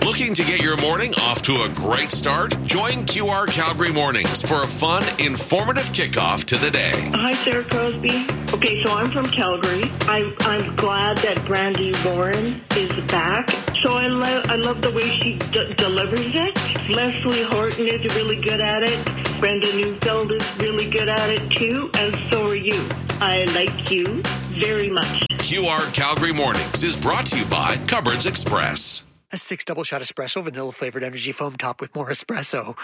Looking to get your morning off to a great start? Join QR Calgary Mornings for a fun, informative kickoff to the day. Hi, Sarah Crosby. Okay, so I'm from Calgary. I'm glad that Brandy Warren is back. So I love the way she delivers it. Leslie Horton is really good at it. Brenda Neufeld is really good at it too, and so are you. I like you very much. QR Calgary Mornings is brought to you by Cupboards Express. A 6 double-shot espresso, vanilla-flavored energy foam topped with more espresso.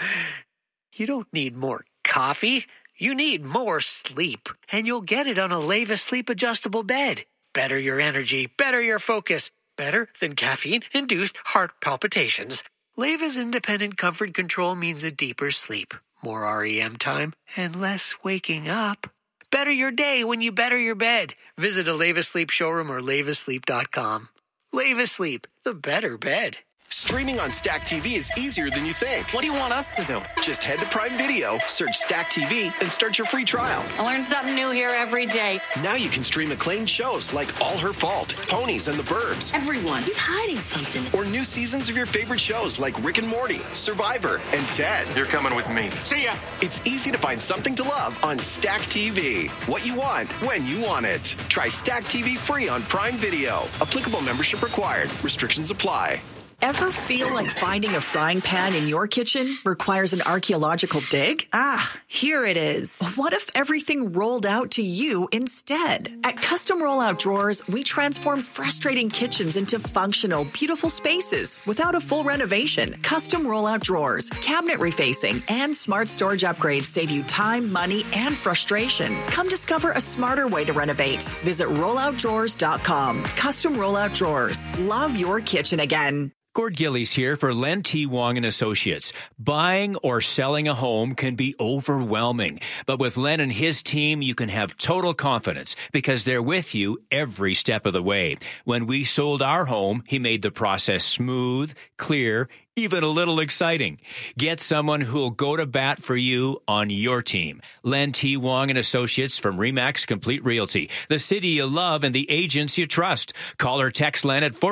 You don't need more coffee. You need more sleep. And you'll get it on a Leva Sleep Adjustable Bed. Better your energy, better your focus. Better than caffeine-induced heart palpitations. Leva's independent comfort control means a deeper sleep, more REM time, and less waking up. Better your day when you better your bed. Visit a Leva Sleep showroom or levasleep.com. Leva Sleep, the better bed. Streaming on Stack TV is easier than you think. What do you want us to do? Just head to Prime Video, search Stack TV, and start your free trial. I learn something new here every day. Now you can stream acclaimed shows like All Her Fault, Ponies and the Burbs. Everyone is hiding something. Or new seasons of your favorite shows like Rick and Morty, Survivor, and Ted. You're coming with me. See ya. It's easy to find something to love on Stack TV. What you want, when you want it. Try Stack TV free on Prime Video. Applicable membership required. Restrictions apply. Ever feel like finding a frying pan in your kitchen requires an archaeological dig? Here it is. What if everything rolled out to you instead? At Custom Rollout Drawers, we transform frustrating kitchens into functional, beautiful spaces without a full renovation. Custom Rollout Drawers, cabinet refacing, and smart storage upgrades save you time, money, and frustration. Come discover a smarter way to renovate. Visit rolloutdrawers.com. Custom Rollout Drawers. Love your kitchen again. Gord Gillies here for Len T. Wong and Associates. Buying or selling a home can be overwhelming, but with Len and his team, you can have total confidence because they're with you every step of the way. When we sold our home, he made the process smooth, clear, even a little exciting. Get someone who'll go to bat for you on your team. Len T. Wong and Associates from RE/MAX Complete Realty. The city you love and the agents you trust. Call or text Len at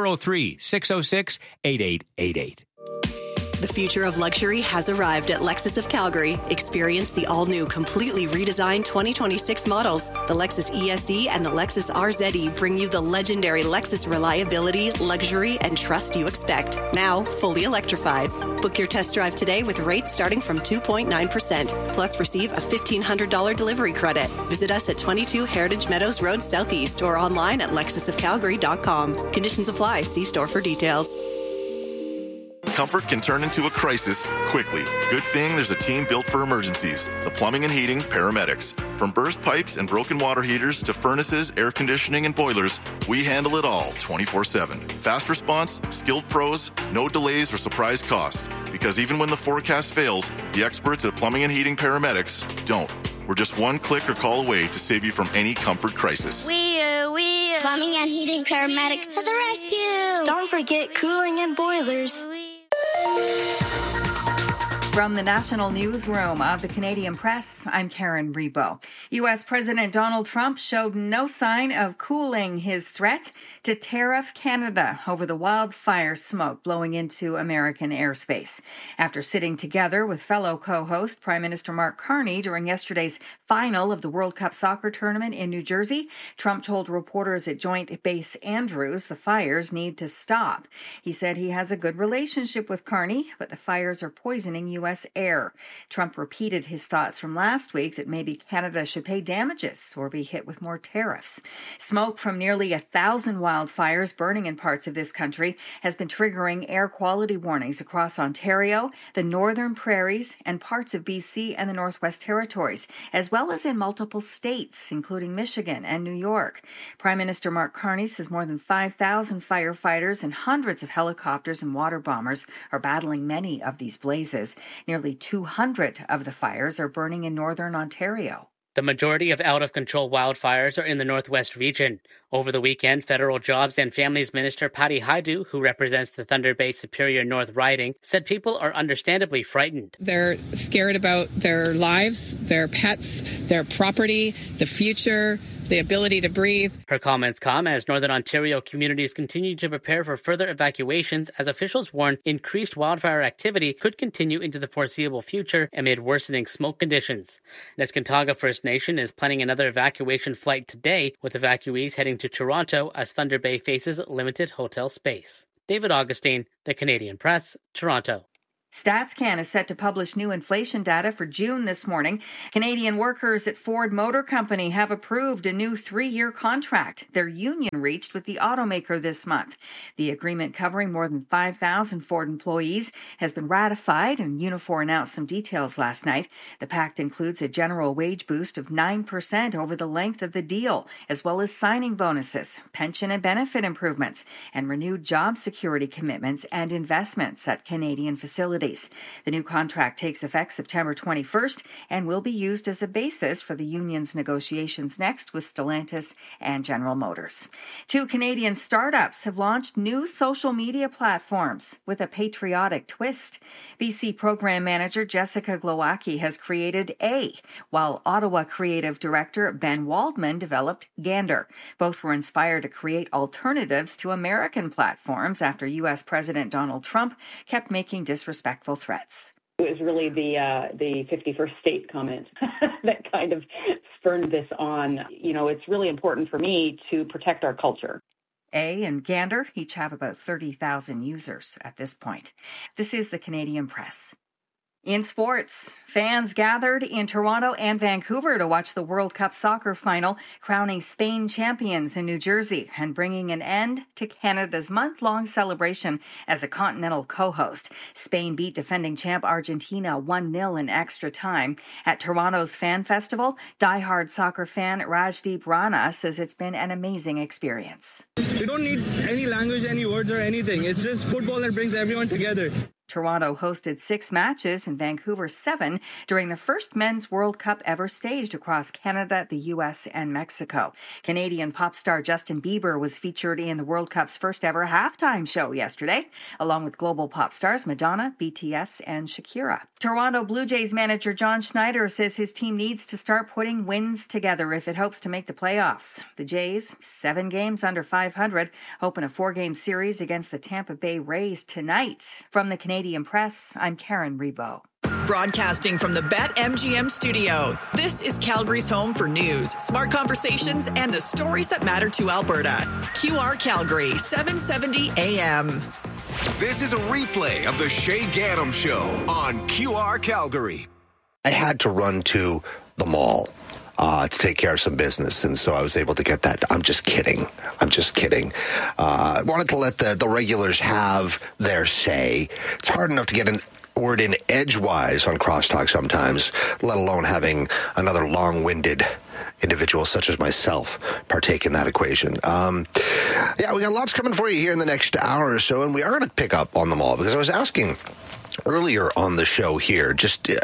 403-606-8888. The future of luxury has arrived at Lexus of Calgary. Experience the all-new, completely redesigned 2026 models. The Lexus ESE and the Lexus RZE bring you the legendary Lexus reliability, luxury, and trust you expect. Now, fully electrified. Book your test drive today with rates starting from 2.9%. Plus, receive a $1,500 delivery credit. Visit us at 22 Heritage Meadows Road Southeast or online at lexusofcalgary.com. Conditions apply. See store for details. Comfort can turn into a crisis quickly. Good thing there's a team built for emergencies. The Plumbing and Heating Paramedics. From burst pipes and broken water heaters to furnaces, air conditioning, and boilers, we handle it all 24/7. Fast response, skilled pros, no delays or surprise cost. Because even when the forecast fails, the experts at Plumbing and Heating Paramedics don't. We're just one click or call away to save you from any comfort crisis. Plumbing and Heating Paramedics to the rescue. Don't forget cooling and boilers. From the National Newsroom of the Canadian Press, I'm Karen Rebo. U.S. President Donald Trump showed no sign of cooling his threat to tariff Canada over the wildfire smoke blowing into American airspace. After sitting together with fellow co-host Prime Minister Mark Carney during yesterday's final of the World Cup soccer tournament in New Jersey, Trump told reporters at Joint Base Andrews the fires need to stop. He said he has a good relationship with Carney, but the fires are poisoning U.S. air. Trump repeated his thoughts from last week that maybe Canada should pay damages or be hit with more tariffs. Smoke from nearly 1,000 wildfires burning in parts of this country has been triggering air quality warnings across Ontario, the Northern Prairies, and parts of BC and the Northwest Territories, as well as in multiple states, including Michigan and New York. Prime Minister Mark Carney says more than 5,000 firefighters and hundreds of helicopters and water bombers are battling many of these blazes. Nearly 200 of the fires are burning in northern Ontario. The majority of out-of-control wildfires are in the Northwest region. Over the weekend, Federal Jobs and Families Minister Patty Hajdu, who represents the Thunder Bay Superior North riding, said people are understandably frightened. They're scared about their lives, their pets, their property, the future. the ability to breathe. Her comments come as Northern Ontario communities continue to prepare for further evacuations as officials warn increased wildfire activity could continue into the foreseeable future amid worsening smoke conditions. Neskantaga First Nation is planning another evacuation flight today, with evacuees heading to Toronto as Thunder Bay faces limited hotel space. David Augustine, The Canadian Press, Toronto. StatsCan is set to publish new inflation data for June this morning. Canadian workers at Ford Motor Company have approved a new 3-year contract their union reached with the automaker this month. The agreement, covering more than 5,000 Ford employees, has been ratified, and Unifor announced some details last night. The pact includes a general wage boost of 9% over the length of the deal, as well as signing bonuses, pension and benefit improvements, and renewed job security commitments and investments at Canadian facilities. The new contract takes effect September 21st and will be used as a basis for the union's negotiations next with Stellantis and General Motors. 2 Canadian startups have launched new social media platforms with a patriotic twist. BC program manager Jessica Glowacki has created A, while Ottawa creative director Ben Waldman developed Gander. Both were inspired to create alternatives to American platforms after U.S. President Donald Trump kept making disrespectful threats. It was really the 51st state comment that kind of spurned this on. You know, it's really important for me to protect our culture. A and Gander each have about 30,000 users at this point. This is the Canadian Press. In sports, fans gathered in Toronto and Vancouver to watch the World Cup soccer final, crowning Spain champions in New Jersey and bringing an end to Canada's month-long celebration as a continental co-host. Spain beat defending champ Argentina 1-0 in extra time. At Toronto's Fan Festival, diehard soccer fan Rajdeep Rana says it's been an amazing experience. We don't need any language, any words or anything. It's just football that brings everyone together. Toronto hosted 6 matches and Vancouver 7 during the first Men's World Cup ever staged across Canada, the U.S., and Mexico. Canadian pop star Justin Bieber was featured in the World Cup's first ever halftime show yesterday, along with global pop stars Madonna, BTS, and Shakira. Toronto Blue Jays manager John Schneider says his team needs to start putting wins together if it hopes to make the playoffs. The Jays, 7 games under 500, open a 4-game series against the Tampa Bay Rays tonight. From the Canadian Press, I'm Karen Rebo. Broadcasting from the BetMGM studio, this is Calgary's home for news, smart conversations, and the stories that matter to Alberta. QR Calgary, 770 AM. This is a replay of the Shay Gaddam Show on QR Calgary. I had to run to the mall to take care of some business, and so I was able to get that. I'm just kidding. I wanted to let the regulars have their say. It's hard enough to get an word in edgewise on crosstalk sometimes, let alone having another long-winded individual such as myself partake in that equation. We got lots coming for you here in the next hour or so, and we are going to pick up on the mall because I was asking earlier on the show here, just, do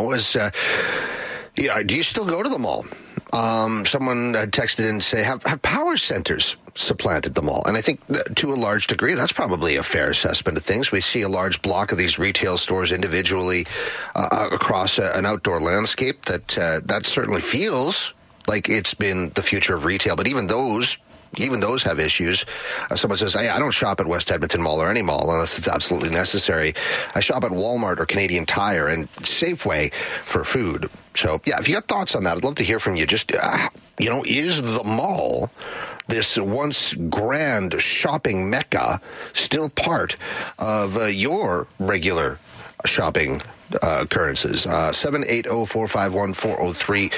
you still go to the mall? Someone texted in and say, have power centers supplanted the mall? And I think to a large degree, that's probably a fair assessment of things. We see a large block of these retail stores individually across an outdoor landscape that certainly feels like it's been the future of retail. But even those have issues. Someone says, I don't shop at West Edmonton Mall or any mall unless it's absolutely necessary. I shop at Walmart or Canadian Tire and Safeway for food. So, if you got thoughts on that, I'd love to hear from you. Just, is the mall, this once grand shopping mecca, still part of your regular shopping occurrences? 780-451-403,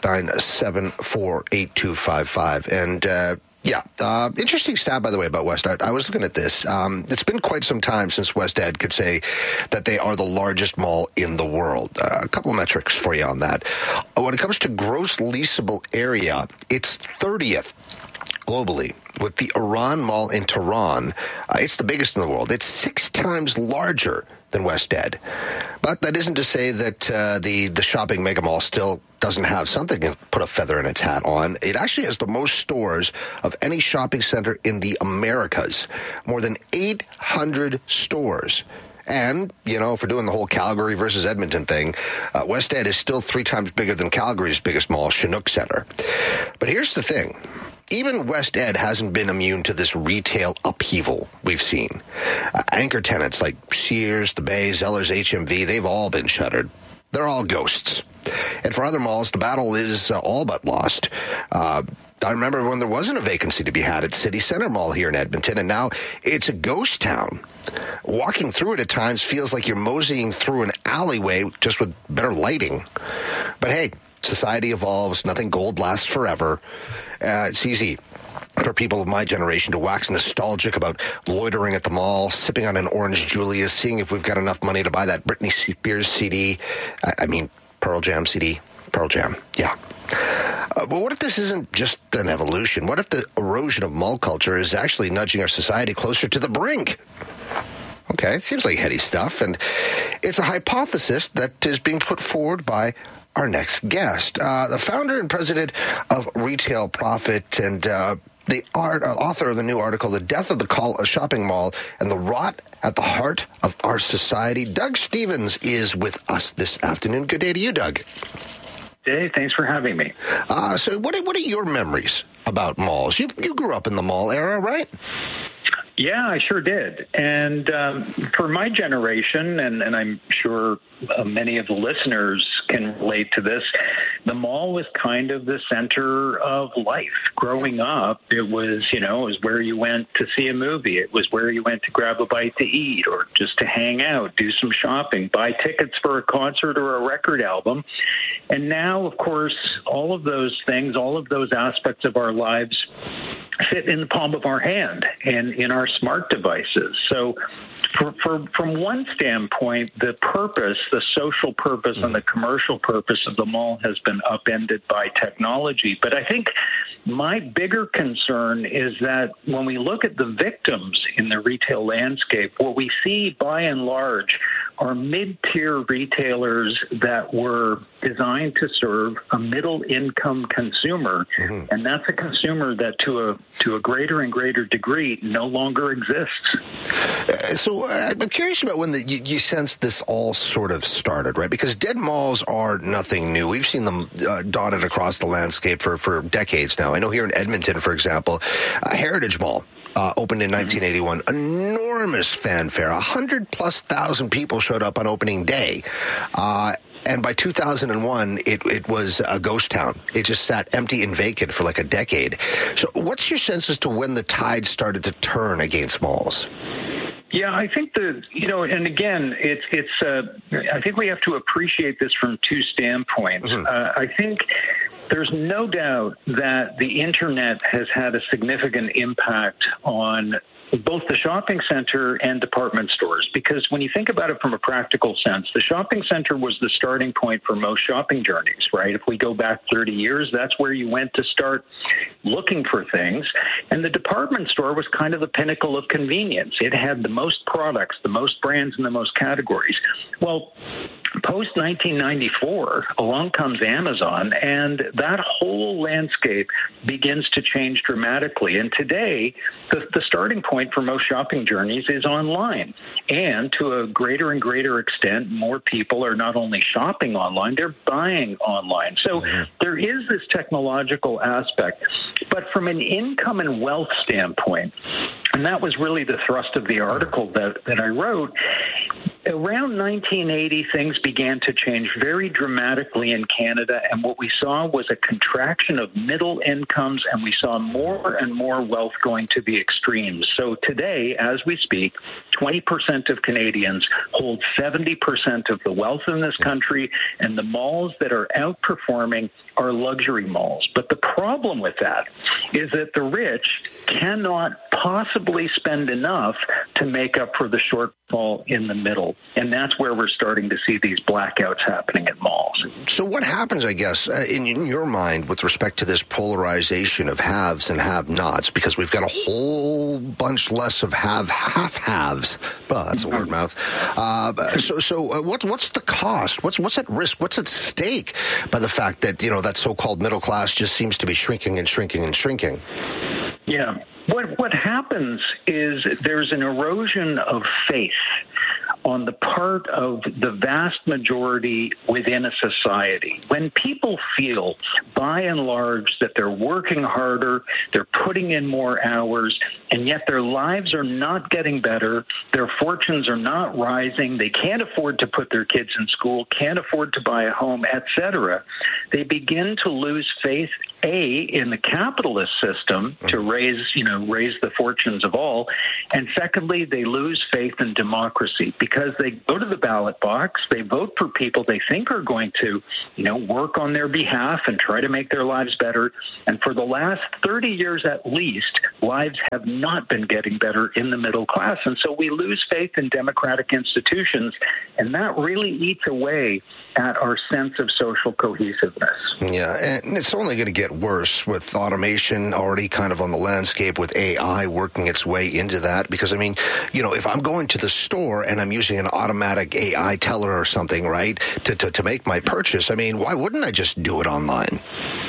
974-8255. And, interesting stat, by the way, about West Ed. I was looking at this. It's been quite some time since West Ed could say that they are the largest mall in the world. A couple of metrics for you on that. When it comes to gross leasable area, it's 30th globally, with the Iran Mall in Tehran. It's the biggest in the world. It's 6 times larger than West Ed. But that isn't to say that the shopping mega mall still doesn't have something to put a feather in its hat on. It actually has the most stores of any shopping center in the Americas. More than 800 stores. And, if we're doing the whole Calgary versus Edmonton thing, West Ed is still 3 times bigger than Calgary's biggest mall, Chinook Centre. But here's the thing. Even West Ed hasn't been immune to this retail upheaval we've seen. Anchor tenants like Sears, The Bay, Zellers, HMV, they've all been shuttered. They're all ghosts. And for other malls, the battle is all but lost. I remember when there wasn't a vacancy to be had at City Centre Mall here in Edmonton, and now it's a ghost town. Walking through it at times feels like you're moseying through an alleyway just with better lighting. But hey, society evolves. Nothing gold lasts forever. It's easy for people of my generation to wax nostalgic about loitering at the mall, sipping on an Orange Julius, seeing if we've got enough money to buy that Britney Spears CD. Pearl Jam CD. Pearl Jam, yeah. But what if this isn't just an evolution? What if the erosion of mall culture is actually nudging our society closer to the brink? Okay, it seems like heady stuff, and it's a hypothesis that is being put forward by our next guest, the founder and president of Retail Profit and the author of the new article, The Death of the Shopping Mall and the Rot at the Heart of Our Society. Doug Stephens is with us this afternoon. Good day to you, Doug. Hey, thanks for having me. So what are your memories about malls? You grew up in the mall era, right? Yeah, I sure did. And for my generation, and I'm sure many of the listeners can relate to this, the mall was kind of the center of life. Growing up, it was where you went to see a movie. It was where you went to grab a bite to eat or just to hang out, do some shopping, buy tickets for a concert or a record album. And now, of course, all of those things, all of those aspects of our lives fit in the palm of our hand and in our smart devices. So from one standpoint, the purpose, the social purpose and the commercial purpose of the mall has been upended by technology. But I think my bigger concern is that when we look at the victims in the retail landscape, what we see by and large are mid-tier retailers that were designed to serve a middle-income consumer, and that's a consumer that to a greater and greater degree no longer exists. So I'm curious about when you sense this all sort of started, right? Because dead malls are nothing new. We've seen them dotted across the landscape for decades now. I know here in Edmonton, for example, Heritage Mall opened in 1981. Enormous fanfare. 100,000+ people showed up on opening day. And by 2001, it was a ghost town. It just sat empty and vacant for like a decade. So what's your sense as to when the tide started to turn against malls? Yeah, I think and again, I think we have to appreciate this from two standpoints. I think there's no doubt that the internet has had a significant impact on both the shopping center and department stores, because when you think about it from a practical sense, the shopping center was the starting point for most shopping journeys, right? If we go back 30 years, that's where you went to start looking for things. And the department store was kind of the pinnacle of convenience. It had the most products, the most brands, and the most categories. Well, post-1994, along comes Amazon, and that whole landscape begins to change dramatically. And today, the starting point for most shopping journeys is online. And to a greater and greater extent, more people are not only shopping online, they're buying online. So there is this technological aspect. But from an income and wealth standpoint, and that was really the thrust of the article that I wrote, around 1980, things began to change very dramatically in Canada, and what we saw was a contraction of middle incomes, and we saw more and more wealth going to the extremes. So today, as we speak, 20% of Canadians hold 70% of the wealth in this country, and the malls that are outperforming are luxury malls. But the problem with that is that the rich cannot possibly spend enough to make up for the shortfall in the middle. And that's where we're starting to see these blackouts happening at malls. So what happens, I guess, in your mind with respect to this polarization of haves and have-nots? Because we've got a whole bunch less of half-haves. Well, that's a word mouth. So what's the cost? What's at risk? What's at stake by the fact that, that so-called middle class just seems to be shrinking and shrinking and shrinking? Yeah. What happens is there's an erosion of faith on the part of the vast majority within a society. When people feel, by and large, that they're working harder, they're putting in more hours, and yet their lives are not getting better, their fortunes are not rising, they can't afford to put their kids in school, can't afford to buy a home, etc., they begin to lose faith, A, in the capitalist system to raise the fortunes of all, and secondly, they lose faith in democracy because they go to the ballot box, they vote for people they think are going to, work on their behalf and try to make their lives better, and for the last 30 years at least, lives have not been getting better in the middle class, and so we lose faith in democratic institutions, and that really eats away at our sense of social cohesiveness. Yeah, and it's only going to get worse with automation already kind of on the landscape, with AI working its way into that. Because, if I'm going to the store and I'm using an automatic AI teller or something, right, to make my purchase, why wouldn't I just do it online?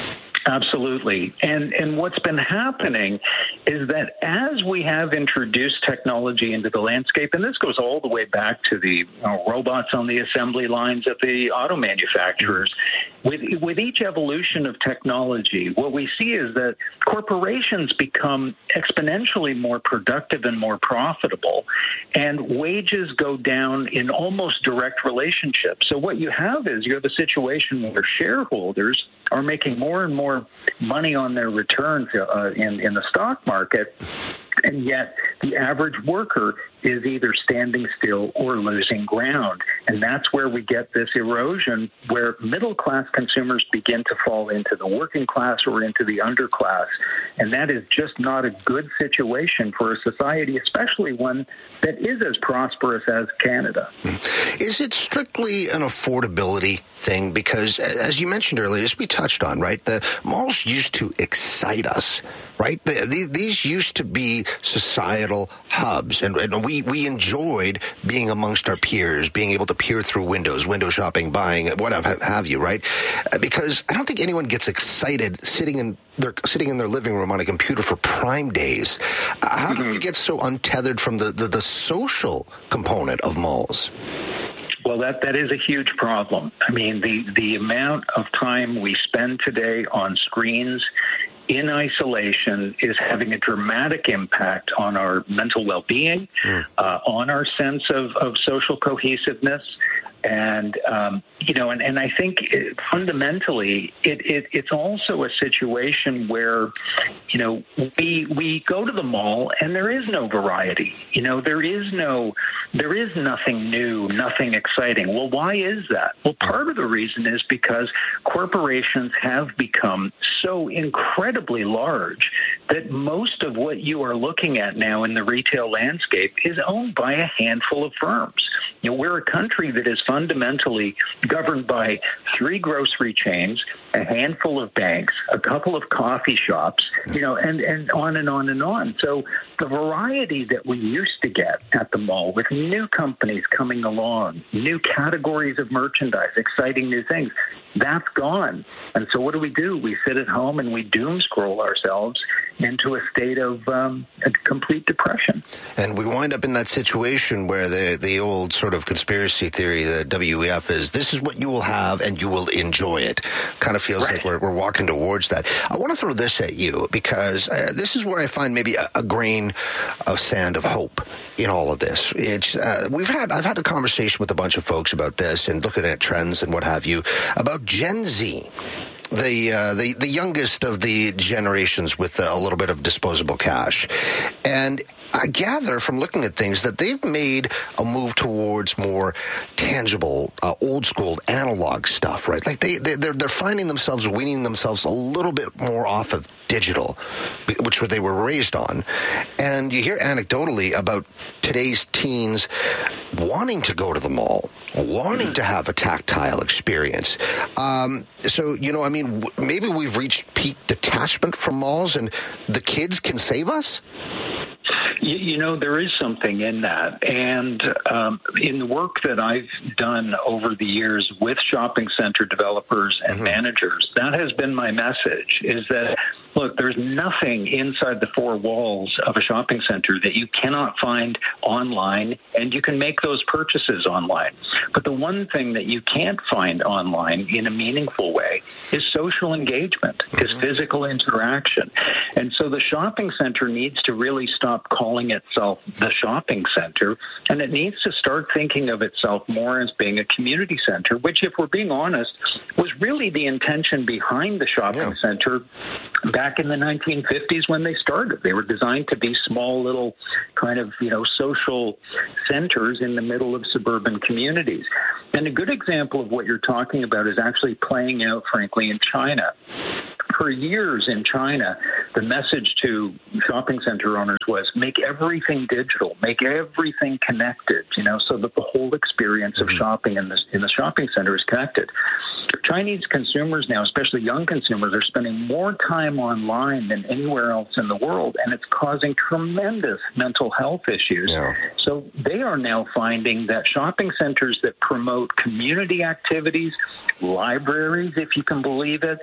Absolutely. And what's been happening is that as we have introduced technology into the landscape, and this goes all the way back to the robots on the assembly lines of the auto manufacturers, with each evolution of technology, what we see is that corporations become exponentially more productive and more profitable, and wages go down in almost direct relationship. So what you have is you have a situation where shareholders are making more and more money on their returns in the stock market, and yet the average worker is either standing still or losing ground. And that's where we get this erosion where middle-class consumers begin to fall into the working class or into the underclass. And that is just not a good situation for a society, especially one that is as prosperous as Canada. Is it strictly an affordability thing? Because, as you mentioned earlier, as we touched on, right, the malls used to excite us. Right? These used to be societal hubs, and we enjoyed being amongst our peers, being able to peer through windows, window shopping, buying, whatever have you, right? Because I don't think anyone gets excited sitting in their living room on a computer for Prime Days. How do we get so untethered from the social component of malls? Well, that is a huge problem. The amount of time we spend today on screens in isolation is having a dramatic impact on our mental well-being, on our sense of social cohesiveness. And, and I think fundamentally it's also a situation where, we go to the mall and there is no variety. There is nothing new, nothing exciting. Well, why is that? Well, part of the reason is because corporations have become so incredibly large that most of what you are looking at now in the retail landscape is owned by a handful of firms. We're a country that is fundamentally governed by 3 grocery chains, a handful of banks, a couple of coffee shops, and on and on and on. So the variety that we used to get at the mall with new companies coming along, new categories of merchandise, exciting new things, that's gone. And so what do? We sit at home and we doom scroll ourselves into a state of a complete depression. And we wind up in that situation where the old sort of conspiracy theory, the WEF, is this is what you will have and you will enjoy it. Kind of feels like we're walking towards that. I want to throw this at you because this is where I find maybe a grain of sand of hope in all of this. It's I've had a conversation with a bunch of folks about this and looking at trends and what have you about Gen Z. The youngest of the generations with a little bit of disposable cash. And I gather from looking at things that they've made a move towards more tangible, old school analog stuff, right? Like they're finding themselves weaning themselves a little bit more off of digital, which they were raised on. And you hear anecdotally about today's teens wanting to go to the mall, wanting to have a tactile experience. So, maybe we've reached peak detachment from malls and the kids can save us? There is something in that. And in the work that I've done over the years with shopping center developers and managers, that has been my message, is that Look, there's nothing inside the four walls of a shopping center that you cannot find online, and you can make those purchases online. But the one thing that you can't find online in a meaningful way is social engagement, is physical interaction. And so the shopping center needs to really stop calling itself the shopping center, and it needs to start thinking of itself more as being a community center, which, if we're being honest, was really the intention behind the shopping center back in the 1950s when they started. They were designed to be small little kind of, social centers in the middle of suburban communities. And a good example of what you're talking about is actually playing out, frankly, in China. For years in China, the message to shopping center owners was make everything digital, make everything connected, so that the whole experience of shopping in the shopping center is connected. Chinese consumers now, especially young consumers, are spending more time online than anywhere else in the world, and it's causing tremendous mental health issues. Yeah. So they are now finding that shopping centers that promote community activities, libraries, if you can believe it,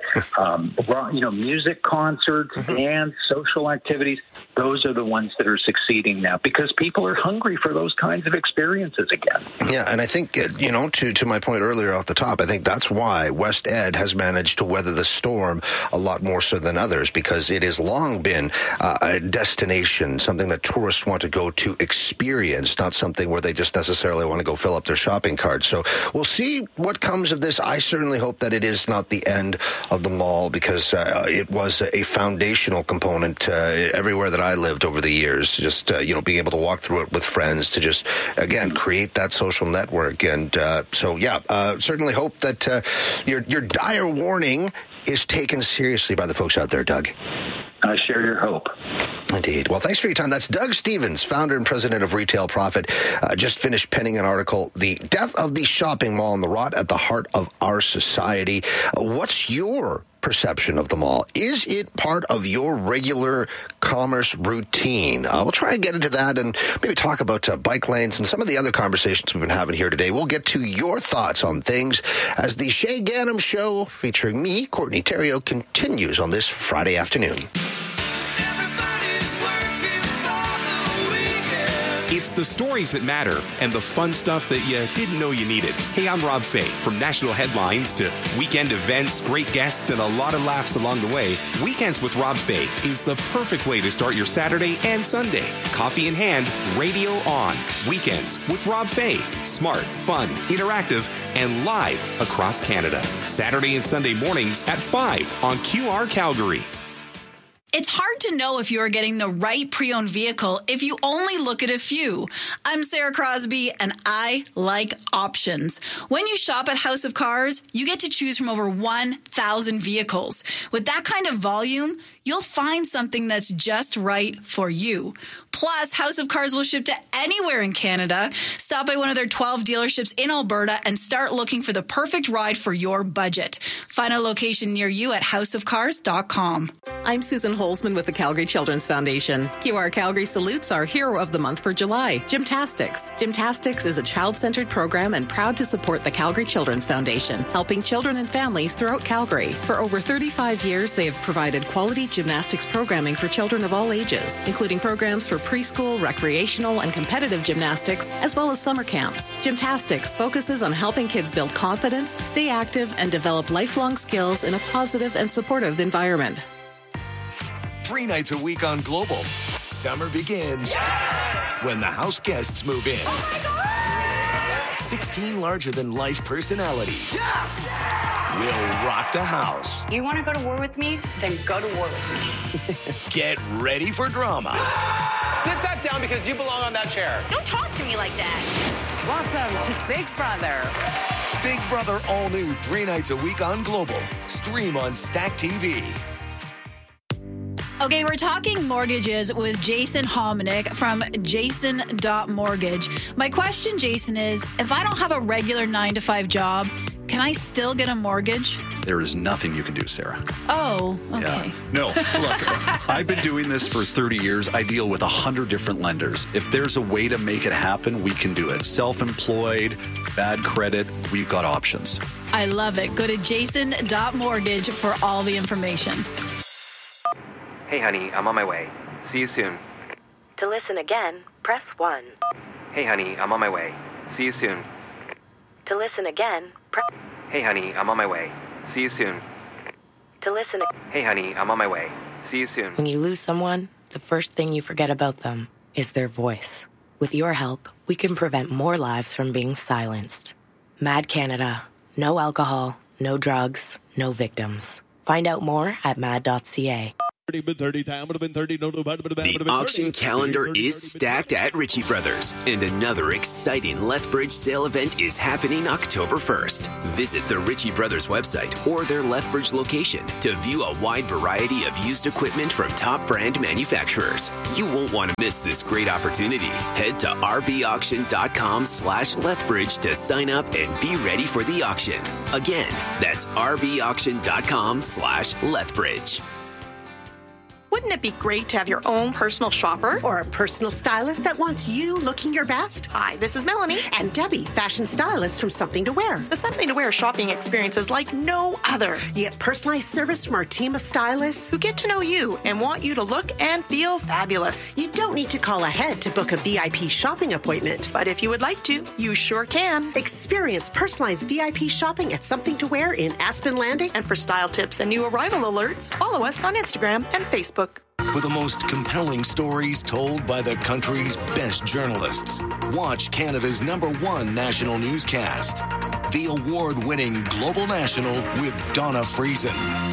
music concerts, dance, social activities, those are the ones that are succeeding now because people are hungry for those kinds of experiences again. Yeah, and I think, to my point earlier off the top, I think that's why West Ed has managed to weather the storm a lot more so than others, because it has long been a destination, something that tourists want to go to experience, not something where they just necessarily want to go fill up their shopping cart. So we'll see what comes of this. I certainly hope that it is not the end of the mall, because it was a foundational component everywhere that I lived over the years. Just, being able to walk through it with friends to just, again, create that social network. And certainly hope that your dire warning is taken seriously by the folks out there, Doug. I share your hope. Indeed. Well, thanks for your time. That's Doug Stevens, founder and president of Retail Profit. Just finished penning an article, The Death of the Shopping Mall and the Rot at the Heart of Our Society. What's your perception of the mall? Is it part of your regular commerce routine? We'll try and get into that and maybe talk about bike lanes and some of the other conversations we've been having here today. We'll get to your thoughts on things as the Shay Ganem Show, featuring me, Courtney Theriault, continues on this Friday afternoon. It's the stories that matter and the fun stuff that you didn't know you needed. Hey, I'm Rob Fay. From national headlines to weekend events, great guests, and a lot of laughs along the way, Weekends with Rob Fay is the perfect way to start your Saturday and Sunday. Coffee in hand, radio on. Weekends with Rob Fay. Smart, fun, interactive, and live across Canada. Saturday and Sunday mornings at 5 on QR Calgary. It's hard to know if you're getting the right pre-owned vehicle if you only look at a few. I'm Sarah Crosby, and I like options. When you shop at House of Cars, you get to choose from over 1,000 vehicles. With that kind of volume, you'll find something that's just right for you. Plus, House of Cars will ship to anywhere in Canada. Stop by one of their 12 dealerships in Alberta and start looking for the perfect ride for your budget. Find a location near you at houseofcars.com. I'm Susan Holzman with the Calgary Children's Foundation. QR Calgary salutes our hero of the month for July, Gymtastics. Gymtastics is a child-centered program and proud to support the Calgary Children's Foundation, helping children and families throughout Calgary. For over 35 years, they have provided quality gymnastics programming for children of all ages, including programs for preschool, recreational, and competitive gymnastics, as well as summer camps. Gymtastics focuses on helping kids build confidence, stay active, and develop lifelong skills in a positive and supportive environment. 3 nights a week on Global. Summer begins when the house guests move in. Oh my God! 16 larger-than-life personalities will rock the house. You want to go to war with me? Then go to war with me. Get ready for drama. Sit that down because you belong on that chair. Don't talk to me like that. Welcome to Big Brother. Big Brother all new 3 nights a week on Global. Stream on Stack TV. Okay, we're talking mortgages with Jason Hominick from jason.mortgage. My question, Jason, is if I don't have a regular 9-to-5 job, can I still get a mortgage? There is nothing you can do, Sarah. Oh, okay. Yeah. No, look, I've been doing this for 30 years. I deal with 100 different lenders. If there's a way to make it happen, we can do it. Self-employed, bad credit, we've got options. I love it. Go to jason.mortgage for all the information. Hey, honey, I'm on my way. See you soon. To listen again, press 1. Hey, honey, I'm on my way. See you soon. To listen again, press... Hey, honey, I'm on my way. See you soon. To listen... Hey, honey, I'm on my way. See you soon. When you lose someone, the first thing you forget about them is their voice. With your help, we can prevent more lives from being silenced. Mad Canada. No alcohol, no drugs, no victims. Find out more at mad.ca. The auction calendar is stacked at Ritchie Brothers, and another exciting Lethbridge sale event is happening October 1st. Visit the Ritchie Brothers website or their Lethbridge location to view a wide variety of used equipment from top brand manufacturers. You won't want to miss this great opportunity. Head to rbauction.com/Lethbridge to sign up and be ready for the auction. Again, that's rbauction.com/Lethbridge. Wouldn't it be great to have your own personal shopper? Or a personal stylist that wants you looking your best? Hi, this is Melanie. And Debbie, fashion stylist from Something to Wear. The Something to Wear shopping experience is like no other. You get personalized service from our team of stylists who get to know you and want you to look and feel fabulous. You don't need to call ahead to book a VIP shopping appointment. But if you would like to, you sure can. Experience personalized VIP shopping at Something to Wear in Aspen Landing. And for style tips and new arrival alerts, follow us on Instagram and Facebook. For the most compelling stories told by the country's best journalists, watch Canada's #1 national newscast, the award-winning Global National with Donna Friesen.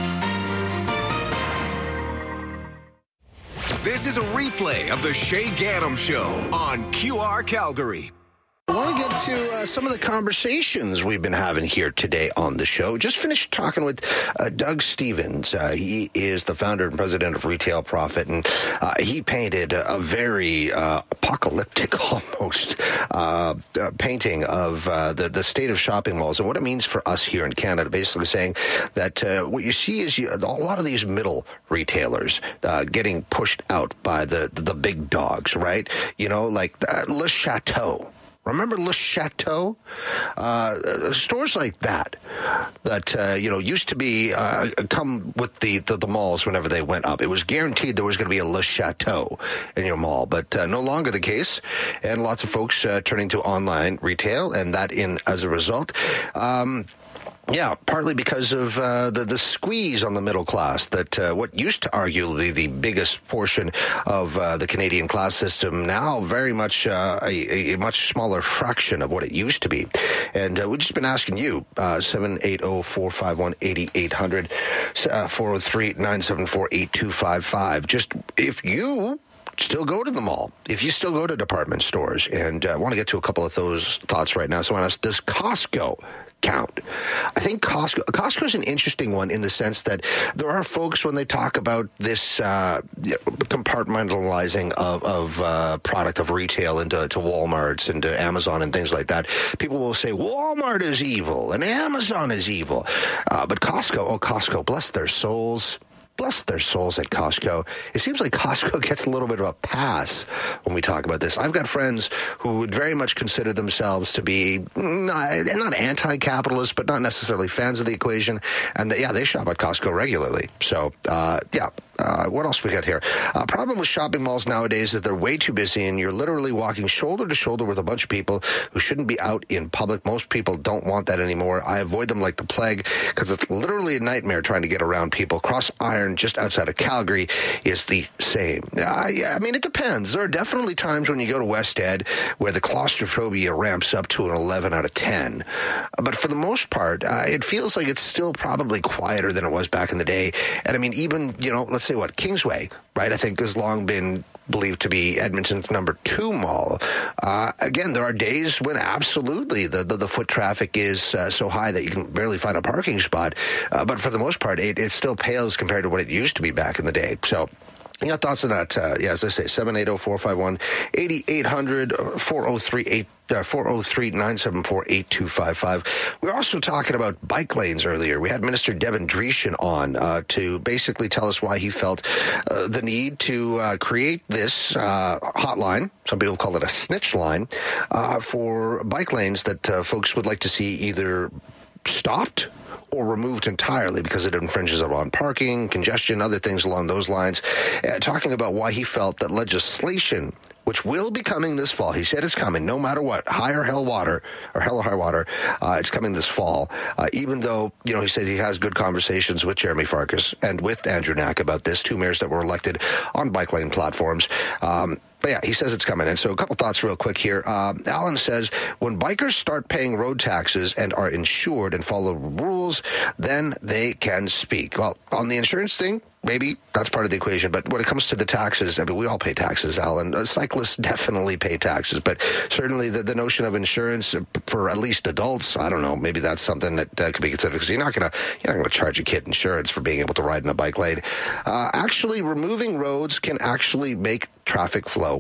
This is a replay of the Shay Gaddam Show on QR Calgary. I want to get to some of the conversations we've been having here today on the show. Just finished talking with Doug Stevens. He is the founder and president of Retail Profit, and he painted a very apocalyptic almost painting of the state of shopping malls and what it means for us here in Canada, basically saying that what you see is a lot of these middle retailers getting pushed out by the big dogs, right? You know, like Le Chateau. Remember Le Chateau? Stores like that used to be come with the malls whenever they went up. It was guaranteed there was going to be a Le Chateau in your mall, but no longer the case. And lots of folks turning to online retail, and that as a result. Yeah, partly because of the squeeze on the middle class, that what used to arguably be the biggest portion of the Canadian class system, now very much a much smaller fraction of what it used to be. And we've just been asking you, 780-451-8800, 403-974-8255, just if you still go to the mall, if you still go to department stores, and I want to get to a couple of those thoughts right now. So I want to ask, does Costco count? I think Costco is an interesting one in the sense that there are folks, when they talk about this compartmentalizing of product of retail into Walmarts and to Amazon and things like that, people will say Walmart is evil and Amazon is evil. But Costco, bless their souls. Bless their souls at Costco. It seems like Costco gets a little bit of a pass when we talk about this. I've got friends who would very much consider themselves to be not anti-capitalist, but not necessarily fans of the equation. And they shop at Costco regularly. So, what else we got here? Problem with shopping malls nowadays is that they're way too busy, and you're literally walking shoulder to shoulder with a bunch of people who shouldn't be out in public. Most people don't want that anymore. I avoid them like the plague because it's literally a nightmare trying to get around people. Cross Iron, just outside of Calgary, is the same. I mean, it depends. There are definitely times when you go to West Ed where the claustrophobia ramps up to an 11 out of 10. But for the most part, it feels like it's still probably quieter than it was back in the day. And I mean, even, let's say Kingsway, right? I think has long been believed to be Edmonton's #2 mall. Again, there are days when absolutely the foot traffic is so high that you can barely find a parking spot. But for the most part, it still pales compared to what it used to be back in the day. So, you got thoughts on that? As I say, 780-451-8800, 403-974-8255. We were also talking about bike lanes earlier. We had Minister Devin Dreeshen on to basically tell us why he felt the need to create this hotline, some people call it a snitch line, for bike lanes that folks would like to see either stopped or removed entirely because it infringes on parking, congestion, other things along those lines, talking about why he felt that legislation, which will be coming this fall. He said it's coming no matter what, hell or high water. It's coming this fall, even though, he said he has good conversations with Jeremy Farkas and with Andrew Knack about this, two mayors that were elected on bike lane platforms. But yeah, he says it's coming. And so a couple thoughts real quick here. Alan says, when bikers start paying road taxes and are insured and follow rules, then they can speak. Well, on the insurance thing, maybe that's part of the equation. But when it comes to the taxes, I mean, we all pay taxes, Alan. Cyclists definitely pay taxes. But certainly the notion of insurance for at least adults, I don't know, maybe that's something that could be considered, because you're not going to charge a kid insurance for being able to ride in a bike lane. Actually, removing roads can actually make traffic flow.